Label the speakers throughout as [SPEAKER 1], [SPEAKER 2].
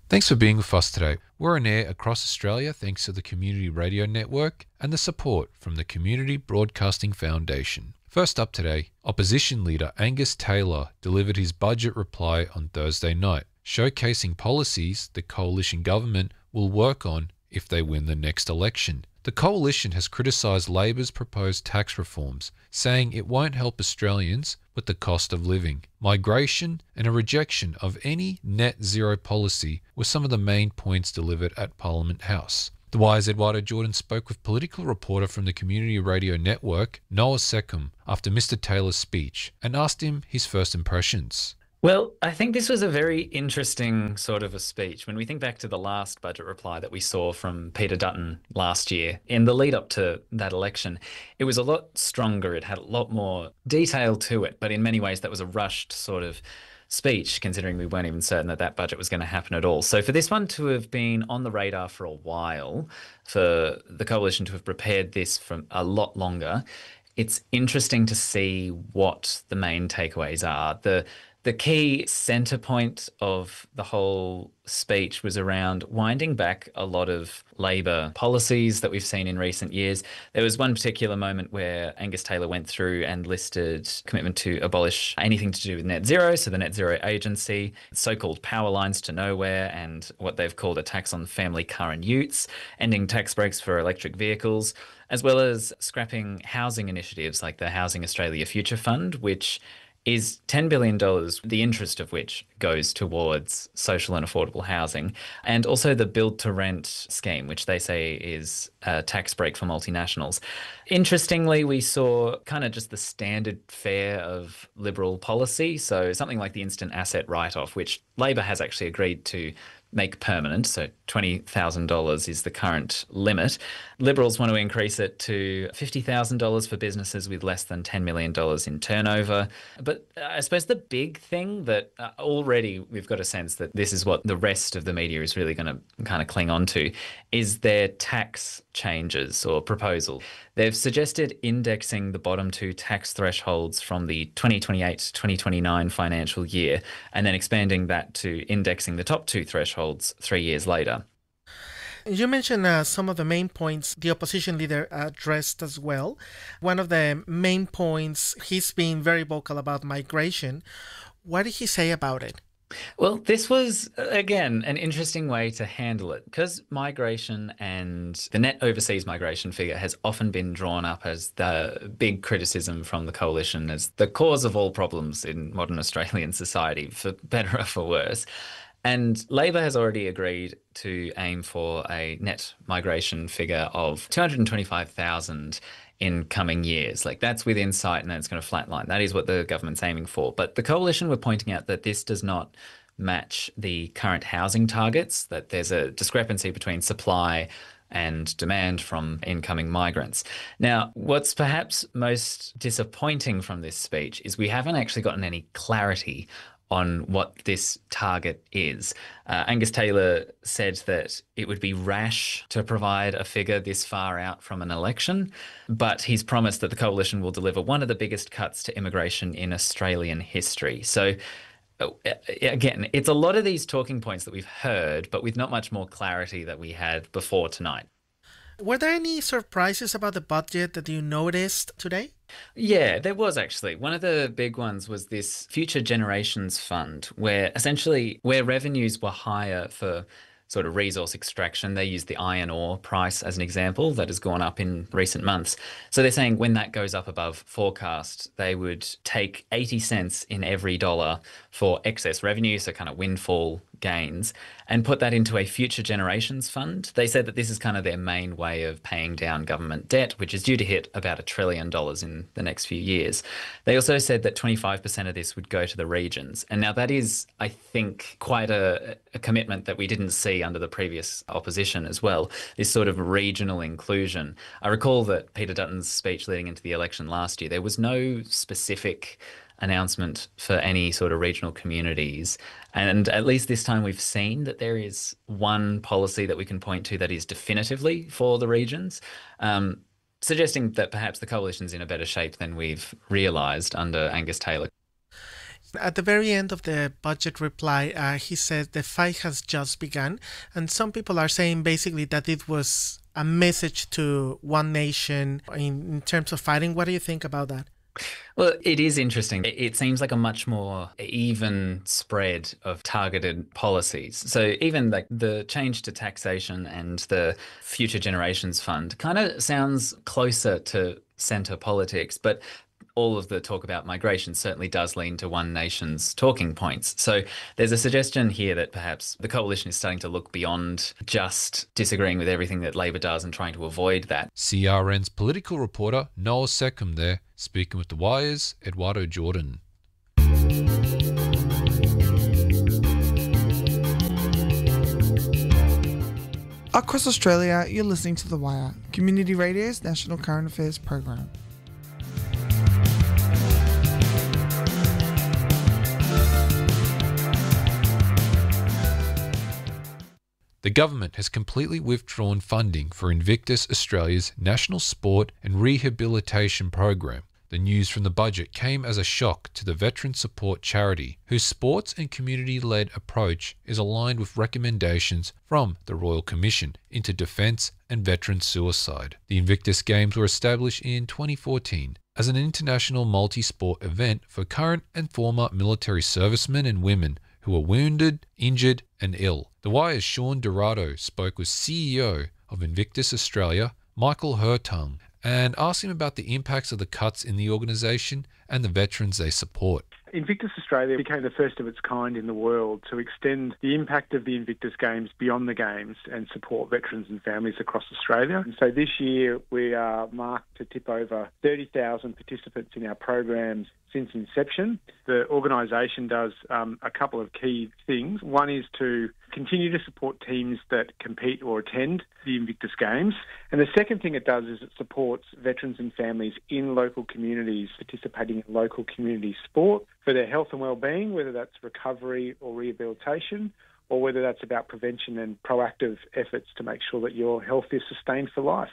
[SPEAKER 1] Thanks for being with us today. We're on air across Australia thanks to the Community Radio Network and the support from the Community Broadcasting Foundation. First up today, Opposition Leader Angus Taylor delivered his budget reply on Thursday night, showcasing policies the Coalition government will work on if they win the next election. The Coalition has criticised Labor's proposed tax reforms, saying it won't help Australians with the cost of living. Migration and a rejection of any net zero policy were some of the main points delivered at Parliament House. The Wire's Eduardo Jordan spoke with political reporter from the Community Radio Network, Noah Seckham, after Mr. Taylor's speech and asked him his first impressions.
[SPEAKER 2] Well, I think this was a very interesting sort of a speech. When we think back to the last budget reply that we saw from Peter Dutton last year, in the lead up to that election, it was a lot stronger. It had a lot more detail to it, but in many ways that was a rushed sort of speech, considering we weren't even certain that that budget was going to happen at all. So for this one to have been on the radar for a while, for the Coalition to have prepared this for a lot longer, it's interesting to see what the main takeaways are. The key centre point of the whole speech was around winding back a lot of Labor policies that we've seen in recent years. There was one particular moment where Angus Taylor went through and listed commitment to abolish anything to do with net zero, so the Net Zero Agency, so-called power lines to nowhere, and what they've called a tax on family car and utes, ending tax breaks for electric vehicles, as well as scrapping housing initiatives like the Housing Australia Future Fund, which is $10 billion, the interest of which goes towards social and affordable housing, and also the build to rent scheme, which they say is a tax break for multinationals. Interestingly, we saw kind of just the standard fare of Liberal policy, so something like the instant asset write-off, which Labor has actually agreed to make permanent, so $20,000 is the current limit. Liberals want to increase it to $50,000 for businesses with less than $10 million in turnover. But I suppose the big thing that already we've got a sense that this is what the rest of the media is really going to kind of cling on to is their tax changes or proposal. They've suggested indexing the bottom two tax thresholds from the 2028-2029 financial year and then expanding that to indexing the top two thresholds 3 years later.
[SPEAKER 3] You mentioned some of the main points the opposition leader addressed as well. One of the main points, he's been very vocal about migration. What did he say about it?
[SPEAKER 2] Well, this was, again, an interesting way to handle it because migration and the net overseas migration figure has often been drawn up as the big criticism from the Coalition as the cause of all problems in modern Australian society, for better or for worse. And Labor has already agreed to aim for a net migration figure of 225,000 in coming years. Like that's within sight and that's going to flatline. That is what the government's aiming for. But the Coalition were pointing out that this does not match the current housing targets, that there's a discrepancy between supply and demand from incoming migrants. Now, what's perhaps most disappointing from this speech is we haven't actually gotten any clarity on what this target is. Angus Taylor said that it would be rash to provide a figure this far out from an election, but he's promised that the Coalition will deliver one of the biggest cuts to immigration in Australian history. So again, it's a lot of these talking points that we've heard, but with not much more clarity that we had before tonight.
[SPEAKER 3] Were there any surprises about the budget that you noticed today?
[SPEAKER 2] Yeah, there was actually. One of the big ones was this Future Generations Fund, where essentially where revenues were higher for sort of resource extraction, they used the iron ore price as an example that has gone up in recent months. So they're saying when that goes up above forecast, they would take 80 cents in every dollar for excess revenue, so kind of windfall gains, and put that into a future generations fund. They said that this is kind of their main way of paying down government debt, which is due to hit about $1 trillion in the next few years. They also said that 25% of this would go to the regions. And now that is, I think, quite a commitment that we didn't see under the previous opposition as well, this sort of regional inclusion. I recall that Peter Dutton's speech leading into the election last year, there was no specific announcement for any sort of regional communities. And at least this time we've seen that there is one policy that we can point to that is definitively for the regions, suggesting that perhaps the Coalition's in a better shape than we've realised under Angus Taylor.
[SPEAKER 3] At the very end of the budget reply, he said the fight has just begun. And some people are saying basically that it was a message to One Nation in terms of fighting. What do you think about that?
[SPEAKER 2] Well, it is interesting. It seems like a much more even spread of targeted policies. So even like the change to taxation and the Future Generations Fund kind of sounds closer to centre politics, but all of the talk about migration certainly does lean to One Nation's talking points. So there's a suggestion here that perhaps the coalition is starting to look beyond just disagreeing with everything that Labor does and trying to avoid that.
[SPEAKER 1] CRN's political reporter Noel Seckham there, speaking with The Wire's Eduardo Jordan.
[SPEAKER 4] Across Australia, you're listening to The Wire, Community Radio's national current affairs program.
[SPEAKER 1] The government has completely withdrawn funding for Invictus Australia's National Sport and Rehabilitation Program. The news from the budget came as a shock to the veteran support charity, whose sports and community-led approach is aligned with recommendations from the Royal Commission into Defence and Veteran Suicide. The Invictus Games were established in 2014 as an international multi-sport event for current and former military servicemen and women who were wounded, injured and ill. The Wire's Sean Dorado spoke with CEO of Invictus Australia, Michael Hertung, and asked him about the impacts of the cuts in the organisation and the veterans they support.
[SPEAKER 5] Invictus Australia became the first of its kind in the world to extend the impact of the Invictus Games beyond the Games and support veterans and families across Australia. And so this year we are marked to tip over 30,000 participants in our programs since inception. The organisation does a couple of key things. One is to continue to support teams that compete or attend the Invictus Games. And the second thing it does is it supports veterans and families in local communities participating in local community sport for their health and well-being, whether that's recovery or rehabilitation, or whether that's about prevention and proactive efforts to make sure that your health is sustained for life.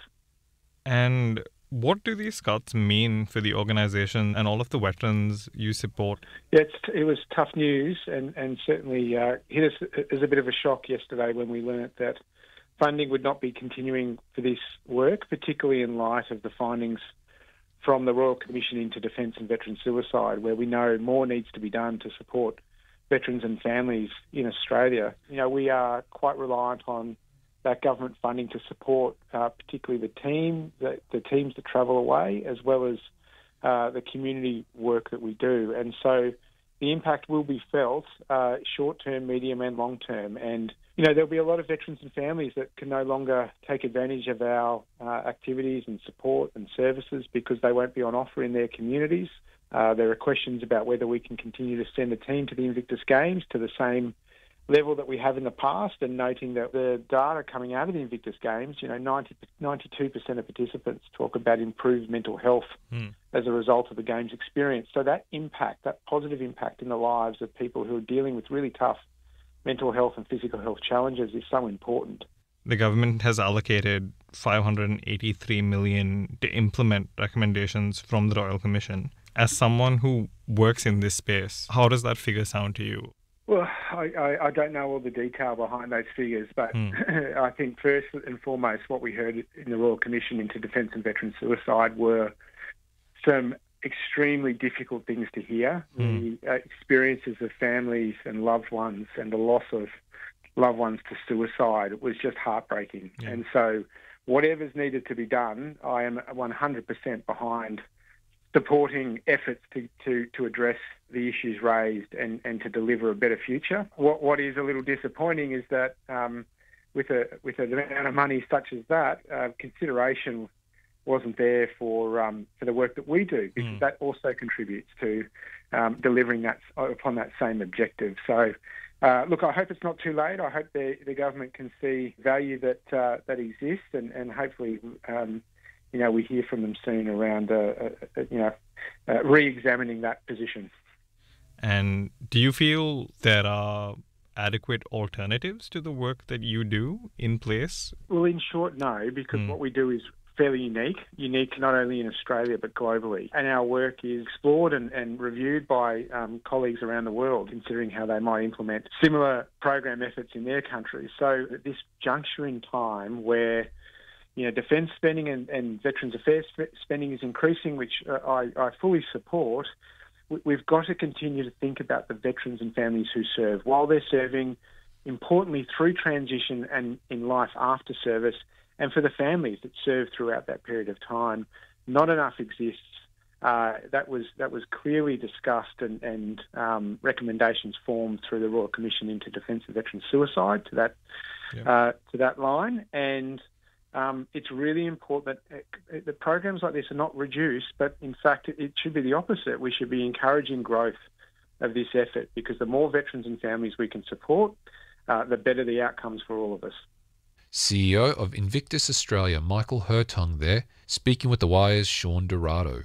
[SPEAKER 6] And what do these cuts mean for the organisation and all of the veterans you support?
[SPEAKER 5] Yeah, it was tough news and certainly hit us as a bit of a shock yesterday when we learnt that funding would not be continuing for this work, particularly in light of the findings from the Royal Commission into Defence and Veteran Suicide, where we know more needs to be done to support veterans and families in Australia. You know, we are quite reliant on that government funding to support particularly the teams that travel away, as well as the community work that we do. And so the impact will be felt short-term, medium and long-term. And, you know, there'll be a lot of veterans and families that can no longer take advantage of our activities and support and services because they won't be on offer in their communities. There are questions about whether we can continue to send a team to the Invictus Games to the same level that we have in the past, and noting that the data coming out of the Invictus Games, you know, 92% of participants talk about improved mental health as a result of the Games experience. So that impact, that positive impact in the lives of people who are dealing with really tough mental health and physical health challenges is so important.
[SPEAKER 6] The government has allocated $583 million to implement recommendations from the Royal Commission. As someone who works in this space, how does that figure sound to you?
[SPEAKER 5] Well, I don't know all the detail behind those figures, but I think first and foremost what we heard in the Royal Commission into Defence and Veteran Suicide were some extremely difficult things to hear. The experiences of families and loved ones and the loss of loved ones to suicide was just heartbreaking. Yeah. And so whatever's needed to be done, I am 100% behind supporting efforts to address the issues raised and to deliver a better future. What is a little disappointing is that with an amount of money such as that, consideration wasn't there for the work that we do, because that also contributes to delivering that upon that same objective. So, look, I hope it's not too late. I hope the government can see value that exists, and hopefully, you know, we hear from them soon around, re-examining that position.
[SPEAKER 6] And do you feel there are adequate alternatives to the work that you do in place?
[SPEAKER 5] Well, in short, no, because what we do is fairly unique not only in Australia but globally. And our work is explored and reviewed by colleagues around the world, considering how they might implement similar program efforts in their countries. So at this juncture in time where defence spending and Veterans Affairs spending is increasing, which I fully support, we've got to continue to think about the veterans and families who serve while they're serving, importantly through transition and in life after service, and for the families that serve throughout that period of time. Not enough exists. That was clearly discussed and recommendations formed through the Royal Commission into Defence of Veteran Suicide to that line. And it's really important that programs like this are not reduced, but in fact it should be the opposite. We should be encouraging growth of this effort, because the more veterans and families we can support, the better the outcomes for all of us.
[SPEAKER 1] CEO of Invictus Australia, Michael Hertong there, speaking with The Wire's Sean Dorado.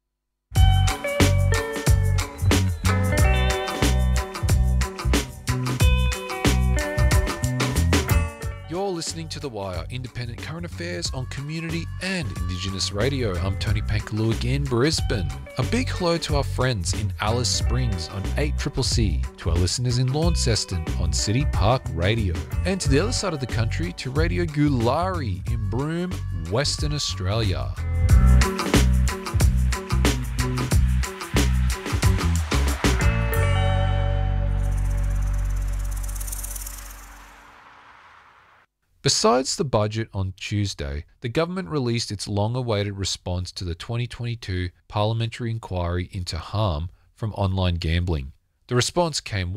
[SPEAKER 1] You're listening to The Wire, independent current affairs on community and Indigenous radio. I'm Tony Pankaloo in Brisbane. A big hello to our friends in Alice Springs on 8CCC, to our listeners in Launceston on City Park Radio, and to the other side of the country to Radio Gulari in Broome, Western Australia. Besides the budget on Tuesday, the government released its long-awaited response to the 2022 parliamentary inquiry into harm from online gambling. The response came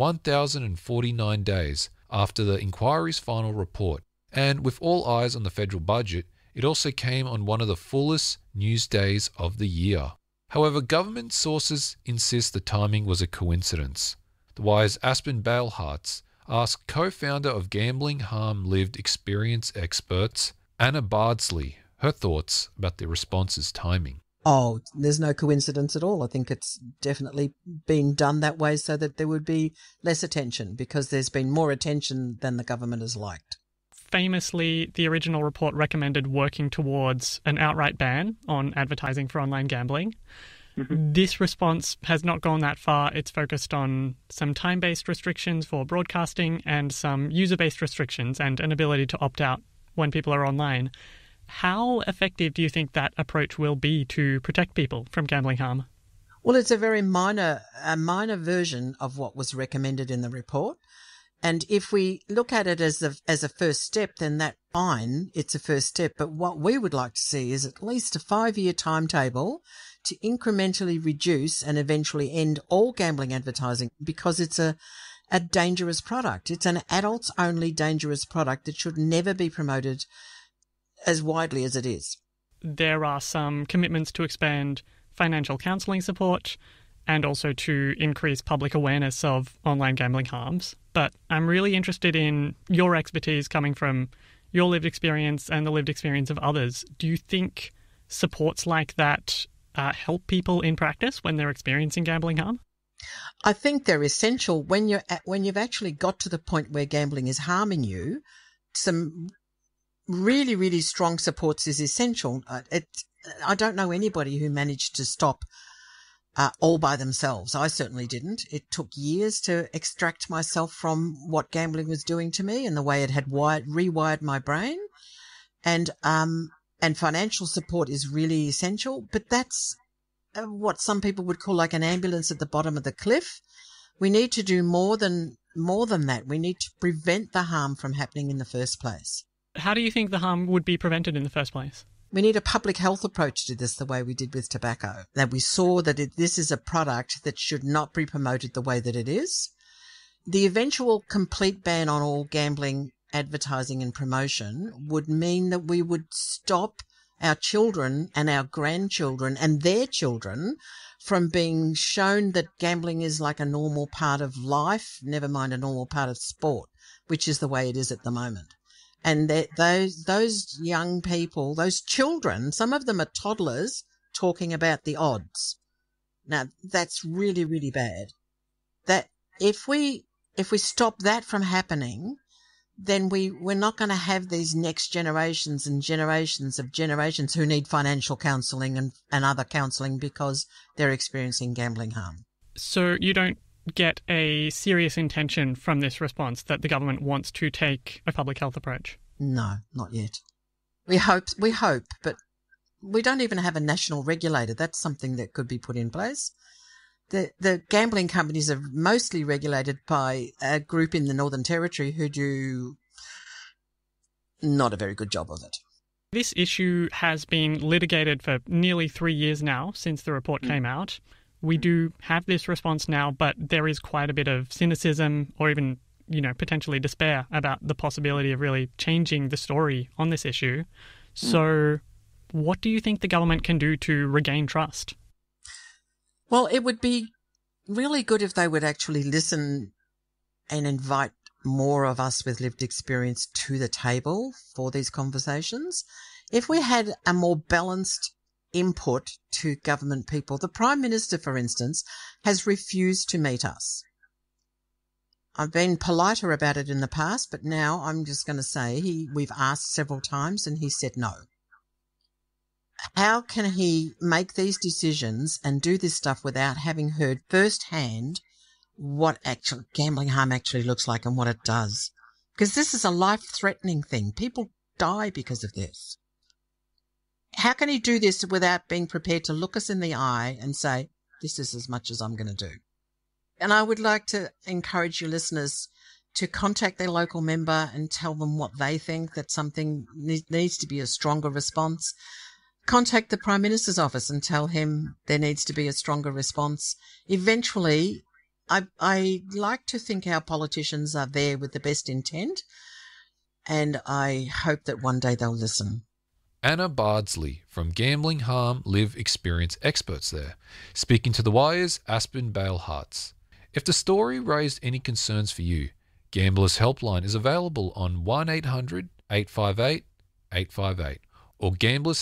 [SPEAKER 1] 1,049 days after the inquiry's final report, and with all eyes on the federal budget, it also came on one of the fullest news days of the year. However, government sources insist the timing was a coincidence. The Wire's Aspen Balehartz asked co-founder of Gambling Harm Lived Experience Experts, Anna Bardsley, her thoughts about the response's timing.
[SPEAKER 7] Oh, there's no coincidence at all. I think it's definitely been done that way so that there would be less attention, because there's been more attention than the government has liked.
[SPEAKER 8] Famously, the original report recommended working towards an outright ban on advertising for online gambling. This response has not gone that far. It's focused on some time-based restrictions for broadcasting and some user-based restrictions and an ability to opt out when people are online. How effective do you think that approach will be to protect people from gambling harm?
[SPEAKER 7] Well, it's a very minor version of what was recommended in the report. And if we look at it as a first step, then that's fine. It's a first step. But what we would like to see is at least a 5-year timetable to incrementally reduce and eventually end all gambling advertising, because it's a dangerous product. It's an adults-only dangerous product that should never be promoted as widely as it is.
[SPEAKER 8] There are some commitments to expand financial counselling support and also to increase public awareness of online gambling harms. But I'm really interested in your expertise coming from your lived experience and the lived experience of others. Do you think supports like that help people in practice when they're experiencing gambling harm?
[SPEAKER 7] I think they're essential when you've actually got to the point where gambling is harming you. Some really, really strong supports is essential. I don't know anybody who managed to stop all by themselves. I certainly didn't. It took years to extract myself from what gambling was doing to me and the way it had rewired my brain. And financial support is really essential, but that's what some people would call like an ambulance at the bottom of the cliff. We need to do more than that. We need to prevent the harm from happening in the first place.
[SPEAKER 8] How do you think the harm would be prevented in the first place?
[SPEAKER 7] We need a public health approach to this, the way we did with tobacco. That we saw that this is a product that should not be promoted the way that it is. The eventual complete ban on all gambling advertising and promotion would mean that we would stop our children and our grandchildren and their children from being shown that gambling is like a normal part of life, never mind a normal part of sport, which is the way it is at the moment. And those young people, those children, some of them are toddlers talking about the odds. Now, that's really, really bad. That if we stop that from happening, then we're not going to have these next generations and generations of generations who need financial counselling and other counselling because they're experiencing gambling harm.
[SPEAKER 8] So you don't get a serious intention from this response that the government wants to take a public health approach?
[SPEAKER 7] No, not yet. We hope, but we don't even have a national regulator. That's something that could be put in place. The gambling companies are mostly regulated by a group in the Northern Territory who do not a very good job of it.
[SPEAKER 8] This issue has been litigated for nearly 3 years now since the report came out. We do have this response now, but there is quite a bit of cynicism or even, potentially despair about the possibility of really changing the story on this issue. So what do you think the government can do to regain trust?
[SPEAKER 7] Well, it would be really good if they would actually listen and invite more of us with lived experience to the table for these conversations. If we had a more balanced input to government people, the Prime Minister, for instance, has refused to meet us. I've been politer about it in the past, but now I'm just going to say we've asked several times and he said no. How can he make these decisions and do this stuff without having heard firsthand what actual gambling harm actually looks like and what it does? Because this is a life-threatening thing. People die because of this. How can he do this without being prepared to look us in the eye and say, this is as much as I'm going to do? And I would like to encourage your listeners to contact their local member and tell them what they think, that something needs to be a stronger response. Contact the Prime Minister's office and tell him there needs to be a stronger response. Eventually, I like to think our politicians are there with the best intent, and I hope that one day they'll listen.
[SPEAKER 1] Anna Bardsley from Gambling Harm Live Experience experts there, speaking to The Wire's Aspen Bale Hartz. If the story raised any concerns for you, Gamblers Helpline is available on 1800 858 858 or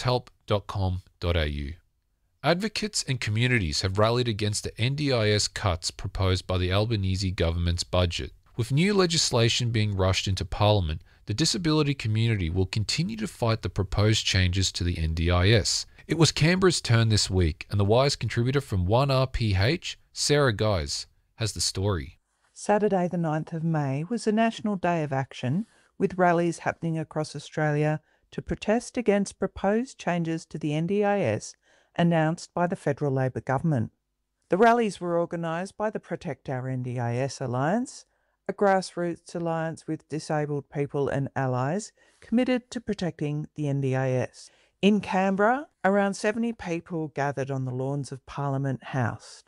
[SPEAKER 1] gamblershelp.com.au. Advocates and communities have rallied against the NDIS cuts proposed by the Albanese government's budget. With new legislation being rushed into Parliament, the disability community will continue to fight the proposed changes to the NDIS. It was Canberra's turn this week, and The Wire's contributor from 1RPH, Sarah Guys, has the story.
[SPEAKER 9] Saturday the 9th of May was a national day of action, with rallies happening across Australia to protest against proposed changes to the NDIS announced by the federal Labor government. The rallies were organised by the Protect Our NDIS Alliance, a grassroots alliance with disabled people and allies committed to protecting the NDIS. In Canberra, around 70 people gathered on the lawns of Parliament House.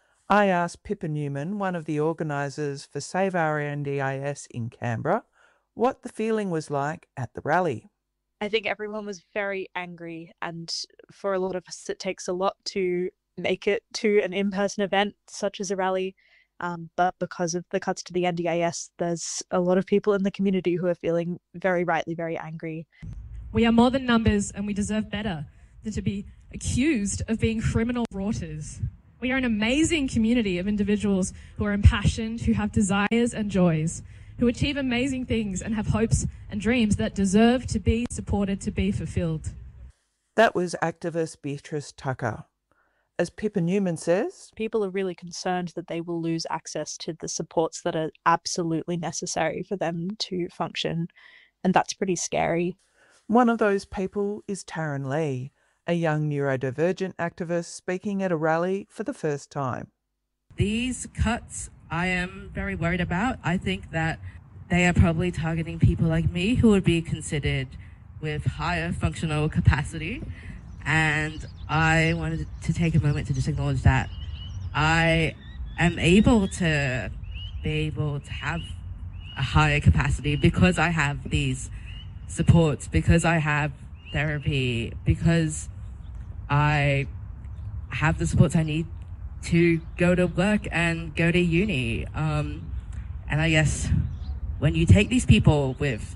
[SPEAKER 9] I asked Pippa Newman, one of the organisers for Save Our NDIS in Canberra, what the feeling was like at the rally.
[SPEAKER 10] I think everyone was very angry, and for a lot of us it takes a lot to make it to an in-person event such as a rally, but because of the cuts to the NDIS, there's a lot of people in the community who are feeling very rightly very angry.
[SPEAKER 11] We are more than numbers, and we deserve better than to be accused of being criminal rotters. We are an amazing community of individuals who are impassioned, who have desires and joys, who achieve amazing things and have hopes and dreams that deserve to be supported, to be fulfilled.
[SPEAKER 9] That was activist Beatrice Tucker. As Pippa Newman says,
[SPEAKER 10] people are really concerned that they will lose access to the supports that are absolutely necessary for them to function, and that's pretty scary.
[SPEAKER 9] One of those people is Taryn Lee, a young neurodivergent activist speaking at a rally for the first time.
[SPEAKER 12] These cuts I am very worried about. I think that they are probably targeting people like me who would be considered with higher functional capacity. And I wanted to take a moment to just acknowledge that I am able to have a higher capacity because I have these supports, because I have therapy, because I have the supports I need to go to work and go to uni. And I guess when you take these people with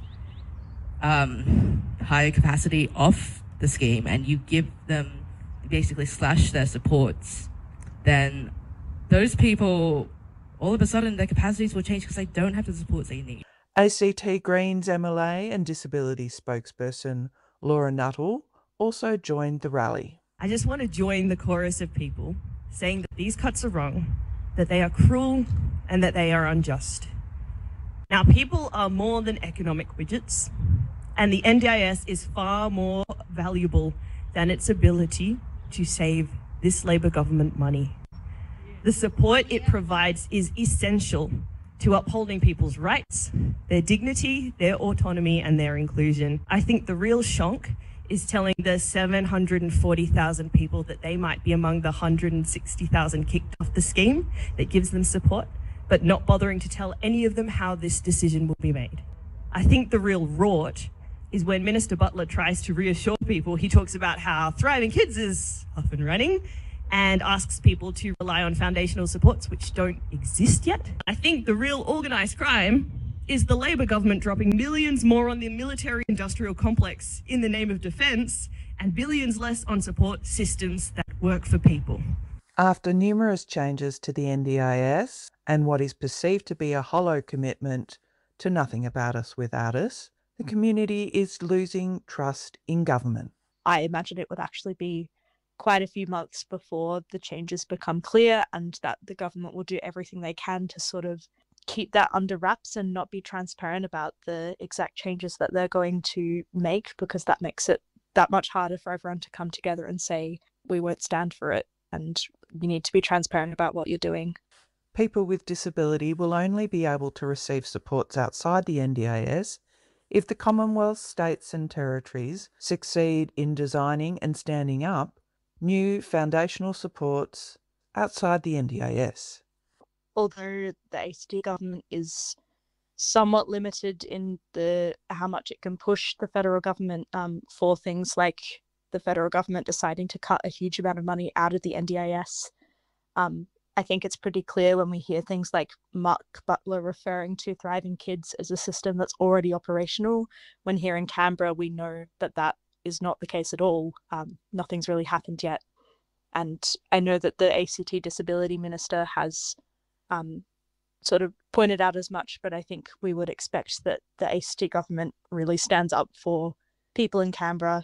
[SPEAKER 12] higher capacity off the scheme and you give them, basically slash their supports, then those people, all of a sudden their capacities will change because they don't have the supports they need.
[SPEAKER 9] ACT Greens MLA and disability spokesperson Laura Nuttall also joined the rally.
[SPEAKER 13] I just want to join the chorus of people saying that these cuts are wrong, that they are cruel, and that they are unjust. Now, people are more than economic widgets, and the NDIS is far more valuable than its ability to save this Labor government money. The support it provides is essential to upholding people's rights, their dignity, their autonomy, and their inclusion. I think the real shock is telling the 740,000 people that they might be among the 160,000 kicked off the scheme that gives them support, but not bothering to tell any of them how this decision will be made. I think the real rort is when Minister Butler tries to reassure people. He talks about how Thriving Kids is up and running and asks people to rely on foundational supports which don't exist yet. I think the real organised crime is the Labor government dropping millions more on the military-industrial complex in the name of defence and billions less on support systems that work for people.
[SPEAKER 9] After numerous changes to the NDIS and what is perceived to be a hollow commitment to nothing about us without us, the community is losing trust in government.
[SPEAKER 10] I imagine it would actually be quite a few months before the changes become clear, and that the government will do everything they can to sort of keep that under wraps and not be transparent about the exact changes that they're going to make, because that makes it that much harder for everyone to come together and say, we won't stand for it, and you need to be transparent about what you're doing.
[SPEAKER 9] People with disability will only be able to receive supports outside the NDIS if the Commonwealth, states and territories succeed in designing and standing up new foundational supports outside the NDIS.
[SPEAKER 10] Although the ACT government is somewhat limited in how much it can push the federal government for things like the federal government deciding to cut a huge amount of money out of the NDIS, I think it's pretty clear when we hear things like Mark Butler referring to Thriving Kids as a system that's already operational, when here in Canberra we know that that is not the case at all. Nothing's really happened yet. And I know that the ACT Disability Minister has sort of pointed out as much, but I think we would expect that the ACT government really stands up for people in Canberra,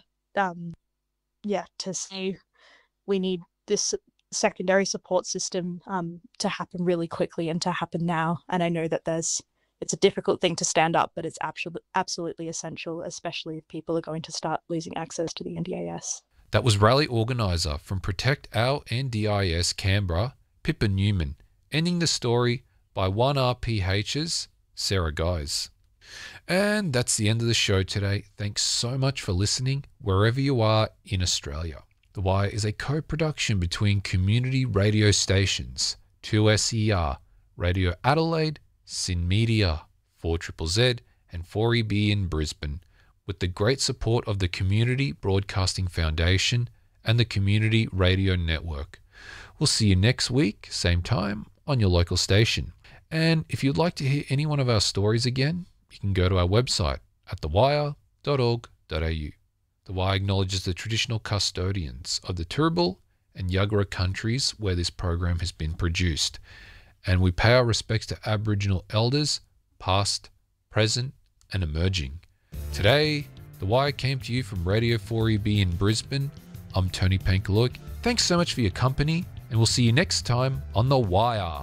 [SPEAKER 10] to say we need this secondary support system to happen really quickly and to happen now. And I know that it's a difficult thing to stand up, but it's absolutely essential, especially if people are going to start losing access to the NDIS.
[SPEAKER 1] That was rally organiser from Protect Our NDIS Canberra, Pippa Newman, ending the story by 1RPH's Sarah Guys. And that's the end of the show today. Thanks so much for listening wherever you are in Australia. The Wire is a co-production between community radio stations, 2SER, Radio Adelaide, Sin Media, 4ZZZ and 4EB in Brisbane, with the great support of the Community Broadcasting Foundation and the Community Radio Network. We'll see you next week, same time, on your local station. And if you'd like to hear any one of our stories again, you can go to our website at thewire.org.au. The Wire acknowledges the traditional custodians of the Turrbal and Yuggera countries where this program has been produced, and we pay our respects to Aboriginal elders, past, present and emerging. Today, The Wire came to you from Radio 4EB in Brisbane. I'm Tony Pankaluk. Thanks so much for your company, and we'll see you next time on The Wire.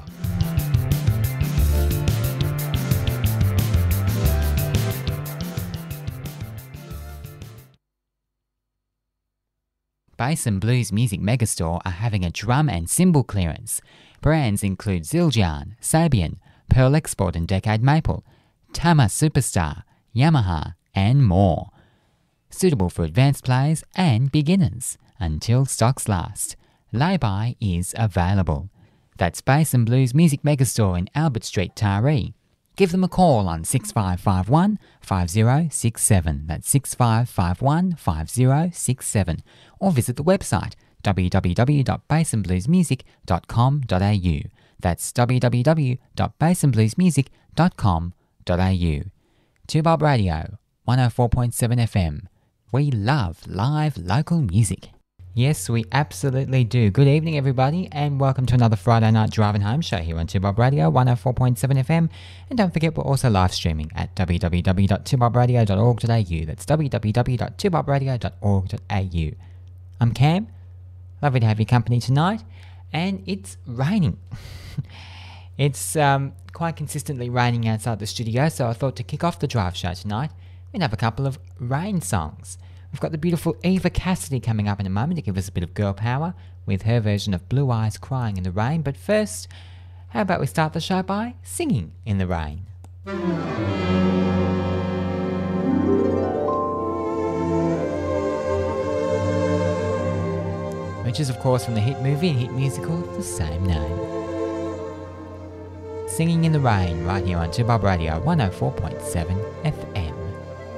[SPEAKER 14] Bass and Blues Music Megastore are having a drum and cymbal clearance. Brands include Zildjian, Sabian, Pearl Export and Decade Maple, Tama Superstar, Yamaha, and more. Suitable for advanced players and beginners until stocks last. Lay-by is available. That's Bass and Blues Music Megastore in Albert Street, Taree. Give them a call on 6551 5067. That's 6551 5067. Or visit the website www.bassandbluesmusic.com.au. That's www.bassandbluesmusic.com.au. 2Bob Radio, 104.7 FM. We love live local music. Yes, we absolutely do. Good evening, everybody, and welcome to another Friday night driving home show here on 2Bob Radio 104.7 FM. And don't forget, we're also live streaming at www.2bobradio.org.au. That's www.2bobradio.org.au. I'm Cam. Lovely to have your company tonight. And it's raining. It's quite consistently raining outside the studio, so I thought to kick off the drive show tonight, we'd have a couple of rain songs. We've got the beautiful Eva Cassidy coming up in a moment to give us a bit of girl power with her version of Blue Eyes Crying in the Rain. But first, how about we start the show by singing in the rain? Which is, of course, from the hit movie and hit musical of the same name. Singing in the Rain, right here on 2Bob Radio 104.7 FM.